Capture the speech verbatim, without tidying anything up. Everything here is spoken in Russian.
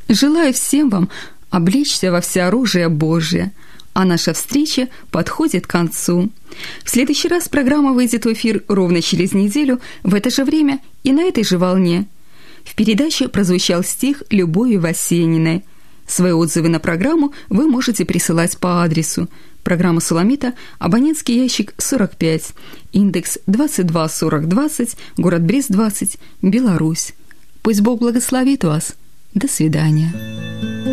Желаю всем вам облечься во всеоружие Божие, а наша встреча подходит к концу. В следующий раз программа выйдет в эфир ровно через неделю в это же время и на этой же волне. В передаче прозвучал стих Любови Васениной. Свои отзывы на программу вы можете присылать по адресу: программа «Суламита», абонентский ящик сорок пять, индекс двадцать два сорок двадцать, город Брест двадцать, Беларусь. Пусть Бог благословит вас. До свидания.